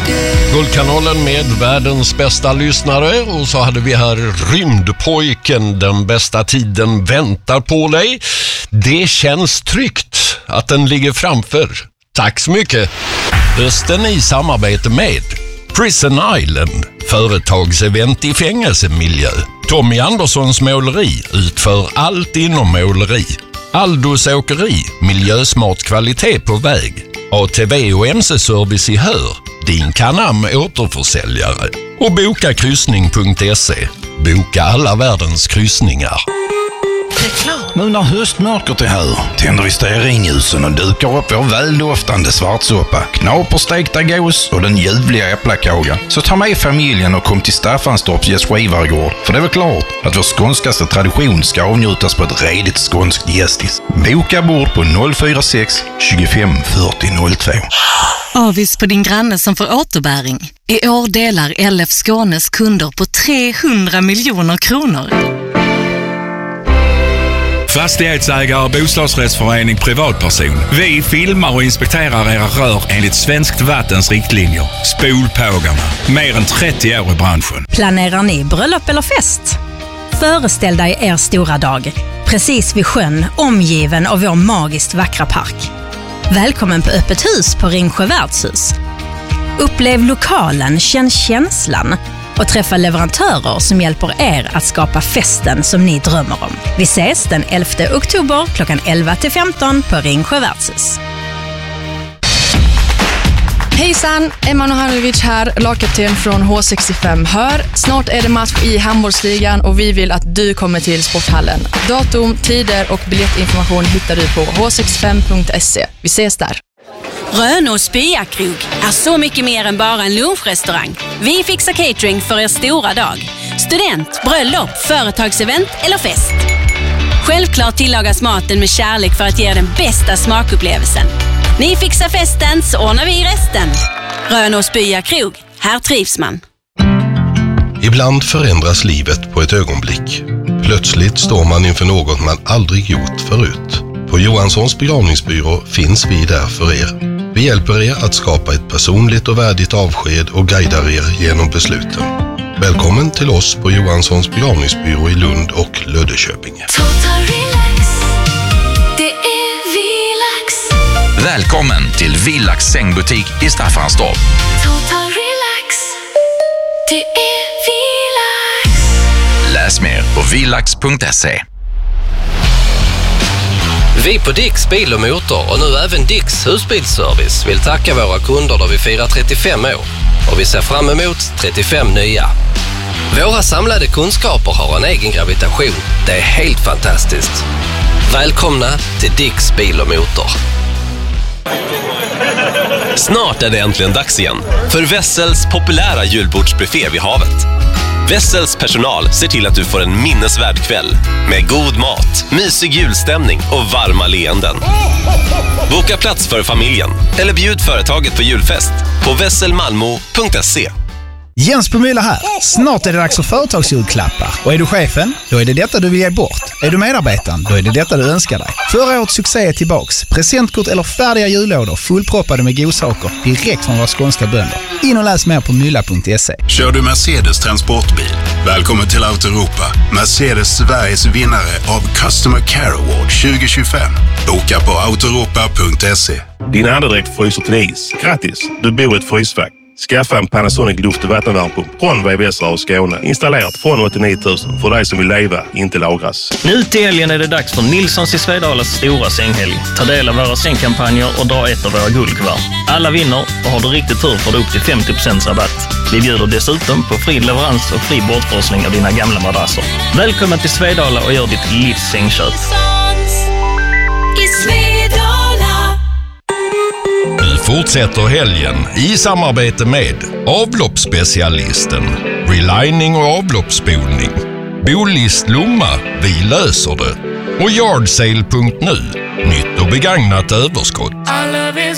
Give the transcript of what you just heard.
Guldkanalen med världens bästa lyssnare, och så hade vi här Rymdpojken, den bästa tiden väntar på dig. Det känns tryggt att den ligger framför. Tack så mycket. Hösten i samarbete med Prison Island, företagsevent i fängelsemiljö. Tommy Anderssons måleri utför allt inom måleri. Aldos åkeri, miljösmart kvalitet på väg. ATV och MC-service i Hör, din Canam återförsäljare. Och bokakryssning.se. Boka alla världens kryssningar. Nu när höstmörkret är här tänder vi stearinljusen och dukar upp vår väldoftande svartsoppa, knaperstekta gås och den ljuvliga äpplakagan. Så ta med familjen och kom till Staffanstorps gästgivargård, för det är väl klart att vår skånskaste tradition ska avnjutas på ett redigt skånskt gästis. Boka bord på 046 25 40 02. Avis på din granne som får återbäring. I år delar LF Skånes kunder på 300 miljoner kronor. Fastighetsägare, bostadsrättsförening, privatperson. Vi filmar och inspekterar era rör enligt Svenskt Vattens riktlinjer. Spolpågarna. Mer än 30 år i branschen. Planerar ni bröllop eller fest? Föreställ dig er stora dag. Precis vid sjön, omgiven av vår magiskt vackra park. Välkommen på öppet hus på Ringsjö värdshus. Upplev lokalen, känn känslan och träffa leverantörer som hjälper er att skapa festen som ni drömmer om. Vi ses den 11 oktober klockan 11-15 på Ringsjö värdshus. Hejsan, Emma Nohanovic här, lagkapten från H65 Hör. Snart är det match i handbollsligan och vi vill att du kommer till sporthallen. Datum, tider och biljettinformation hittar du på h65.se. Vi ses där. Rönås Byakrog är så mycket mer än bara en lunchrestaurang. Vi fixar catering för er stora dag. Student, bröllop, företagsevent eller fest. Självklart tillagas maten med kärlek för att ge er den bästa smakupplevelsen. Ni fixar festen så ordnar vi resten. Rönås Byakrog, här trivs man. Ibland förändras livet på ett ögonblick. Plötsligt står man inför något man aldrig gjort förut. På Johanssons begravningsbyrå finns vi där för er. Vi hjälper er att skapa ett personligt och värdigt avsked och guidar er genom besluten. Välkommen till oss på Johanssons begravningsbyrå i Lund och Löddeköpinge. Välkommen till Villax sängbutik i Staffanstorp. Läs mer på villax.se. Vi på Dicks Bil och Motor och nu även Dicks husbilsservice vill tacka våra kunder då vi firar 35 år och vi ser fram emot 35 nya. Våra samlade kunskaper har en egen gravitation. Det är helt fantastiskt. Välkomna till Dicks Bil och Motor. Snart är det äntligen dags igen för Wessels populära julbordsbuffé vid havet. Wessels personal ser till att du får en minnesvärd kväll med god mat, mysig julstämning och varma leenden. Boka plats för familjen eller bjud företaget på julfest på wesselmalmo.se. Jens på Mylla här. Snart är det dags för företagsjulklappar. Och är du chefen, då är det detta du vill ge bort. Är du medarbetaren, då är det detta du önskar dig. Förra årets succé är tillbaks. Presentkort eller färdiga jullådor fullproppade med godsaker direkt från våra skånska bönder. In och läs mer på mylla.se. Kör du Mercedes transportbil? Välkommen till Autoropa. Mercedes Sveriges vinnare av Customer Care Award 2025. Boka på autoropa.se. Din andedräkt fryser till is. Grattis, du bor i ett frysfack. Skaffa en Panasonic luft- och vattenvärmepump från VVS och Skåne. Installerat från 89 000 för dig som vill leva, inte lagras. Nu till helgen är det dags för Nilssons i Svedalas stora sänghelg. Ta del av våra sängkampanjer och dra ett av våra guldkuvert. Alla vinner och har du riktigt tur får du upp till 50% rabatt. Vi bjuder dessutom på fri leverans och fri bortforsling av dina gamla madrasser. Välkommen till Svedala och gör ditt livs sängköp. Nu fortsätter helgen i samarbete med avloppsspecialisten, relining och avloppsspolning, Bolist Lomma, vi löser det, och Yardsale.nu, nytt och begagnat överskott.